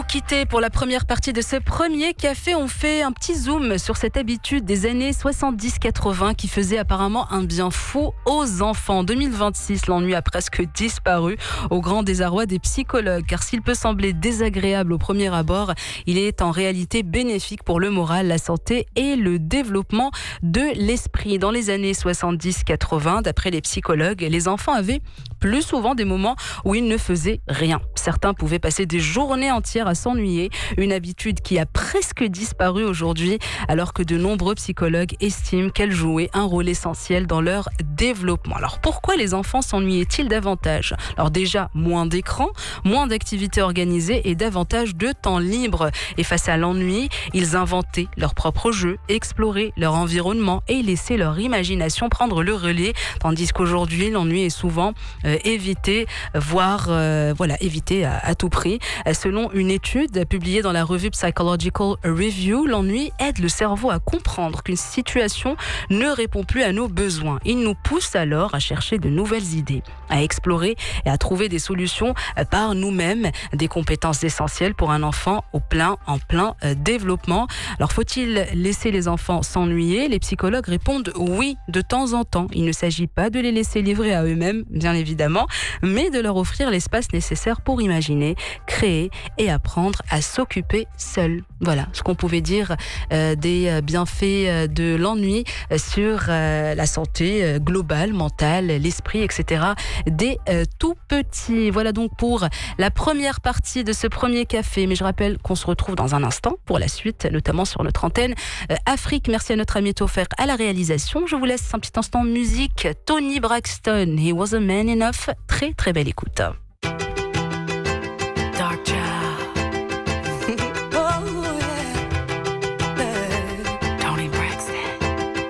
quitter pour la première partie de ce premier café, on fait un petit zoom sur cette habitude des années 70-80 qui faisait apparemment un bien fou aux enfants. En 2026, l'ennui a presque disparu au grand désarroi des psychologues, car s'il peut sembler désagréable au premier abord, il est en réalité bénéfique pour le moral, la santé et le développement de l'esprit. Dans les années 70-80, d'après les psychologues, les enfants avaient plus souvent des moments où ils ne faisaient rien. Certains pouvaient passer des journées entières à s'ennuyer, une habitude qui a presque disparu aujourd'hui, alors que de nombreux psychologues estiment qu'elle jouait un rôle essentiel dans leur développement. Alors pourquoi les enfants s'ennuyaient-ils davantage ? Alors déjà, moins d'écran, moins d'activités organisées et davantage de temps libre. Et face à l'ennui, ils inventaient leurs propres jeux, exploraient leur environnement et laissaient leur imagination prendre le relais, tandis qu'aujourd'hui, l'ennui est souvent évité, voire évité à tout prix. Selon une étude publiée dans la revue Psychological Review, l'ennui aide le cerveau à comprendre qu'une situation ne répond plus à nos besoins. Il nous pousse alors à chercher de nouvelles idées, à explorer et à trouver des solutions par nous-mêmes, des compétences essentielles pour un enfant en plein développement. Alors faut-il laisser les enfants s'ennuyer ? Les psychologues répondent oui, de temps en temps. Il ne s'agit pas de les laisser livrer à eux-mêmes, bien évidemment, mais de leur offrir l'espace nécessaire pour imaginer, créer et apprendre à s'occuper seul. Voilà ce qu'on pouvait dire des bienfaits de l'ennui sur la santé globale, mentale, l'esprit, etc. des tout petits. Voilà donc pour la première partie de ce premier café. Mais je rappelle qu'on se retrouve dans un instant pour la suite, notamment sur notre antenne Afrique. Merci à notre ami Toffer à la réalisation. Je vous laisse un petit instant musique. Tony Braxton, He Was a Man Enough. Très très belle écoute.